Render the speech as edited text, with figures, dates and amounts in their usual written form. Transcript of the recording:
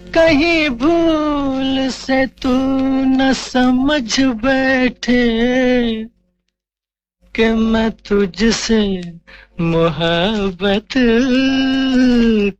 कहीं भूल से तू न समझ बैठे कि मैं तुझसे मोहब्बत